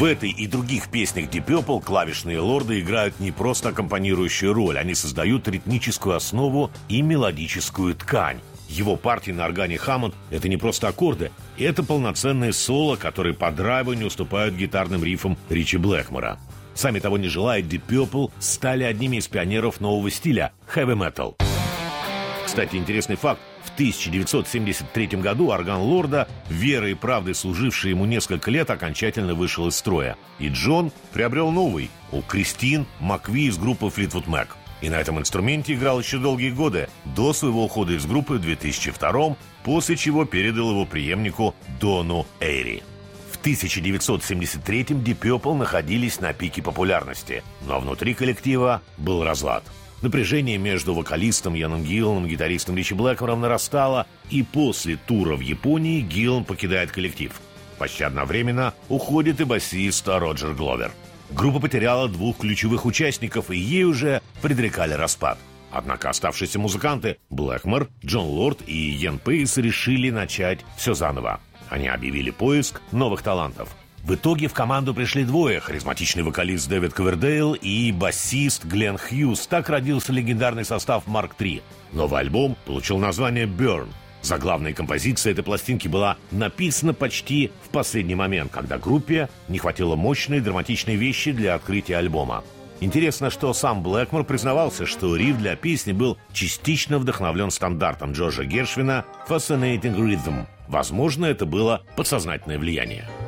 В этой и других песнях Deep Purple клавишные лорды играют не просто аккомпанирующую роль, они создают ритмическую основу и мелодическую ткань. Его партии на органе Hammond — это не просто аккорды, это полноценные соло, которые по драйву не уступают гитарным рифам Ричи Блэкмора. Сами того не желая, Deep Purple стали одними из пионеров нового стиля — heavy metal. Кстати, интересный факт. В 1973 году орган лорда, верой и правдой служивший ему несколько лет, окончательно вышел из строя. И Джон приобрел новый у Кристин Макви из группы Fleetwood Mac. И на этом инструменте играл еще долгие годы, до своего ухода из группы в 2002, после чего передал его преемнику Дону Эйри. В 1973-м Deep Purple находились на пике популярности, но внутри коллектива был разлад. Напряжение между вокалистом Яном Гилланом и гитаристом Ричи Блэкмором нарастало, и после тура в Японии Гиллан покидает коллектив. Почти одновременно уходит и басист Роджер Гловер. Группа потеряла двух ключевых участников, и ей уже предрекали распад. Однако оставшиеся музыканты Блэкмор, Джон Лорд и Йен Пейс решили начать все заново. Они объявили поиск новых талантов. В итоге в команду пришли двое – харизматичный вокалист Дэвид Ковердейл и басист Глен Хьюз. Так родился легендарный состав Mark III. Новый альбом получил название «Burn». Заглавная композиция этой пластинки была написана почти в последний момент, когда группе не хватило мощной драматичной вещи для открытия альбома. Интересно, что сам Блэкмор признавался, что риф для песни был частично вдохновлен стандартом Джорджа Гершвина «Fascinating Rhythm». Возможно, это было подсознательное влияние.